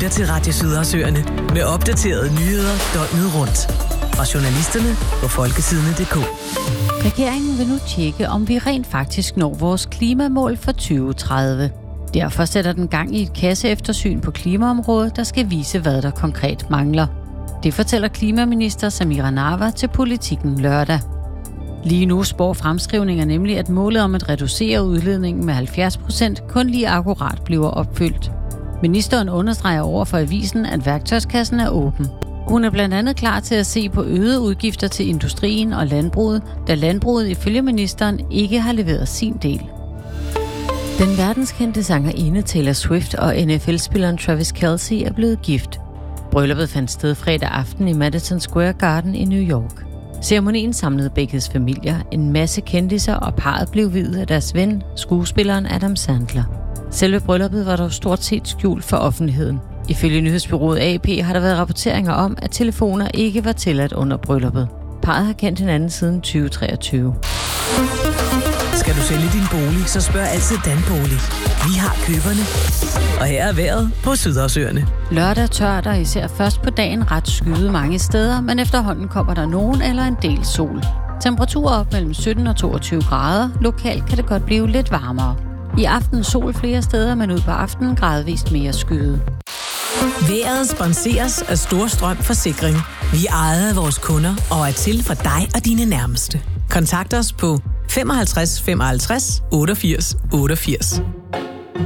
lytter til Radio Sydersøerne med opdaterede nyheder døgnet rundt. Fra journalisterne på folketidene.dk. Regeringen vil nu tjekke, om vi rent faktisk når vores klimamål for 2030. Derfor sætter den gang i et kasseeftersyn på klimaområdet, der skal vise, hvad der konkret mangler. Det fortæller klimaminister Samira Nawa til Politikken lørdag. Lige nu spår fremskrivninger nemlig, at målet om at reducere udledningen med 70% kun lige akkurat bliver opfyldt. Ministeren understreger over for avisen, at værktøjskassen er åben. Hun er blandt andet klar til at se på øgede udgifter til industrien og landbruget, da landbruget ifølge ministeren ikke har leveret sin del. Den verdenskendte sangerinde Taylor Swift og NFL-spilleren Travis Kelce er blevet gift. Brylluppet fandt sted fredag aften i Madison Square Garden i New York. Ceremonien samlede begges familier, en masse kendisser, og parret blev viet af deres ven, skuespilleren Adam Sandler. Selve brylluppet var dog stort set skjult for offentligheden. Ifølge nyhedsbureauet AP har der været rapporteringer om, at telefoner ikke var tilladt under brylluppet. Parret har kendt hinanden siden 2023. Skal du sælge din bolig, så spørg altid Danbolig. Vi har køberne. Og her er vejret på Sydersøerne. Lørdag tørt og især først på dagen ret skyet mange steder, men efterhånden kommer der nogen eller en del sol. Temperaturer op mellem 17 og 22 grader. Lokalt kan det godt blive lidt varmere. I aften sol flere steder, men ud på aftenen gradvist mere skyet. Vejret sponseres af Storstrøm Forsikring. Vi ejer af vores kunder og er til for dig og dine nærmeste. Kontakt os på 55 55 88 88.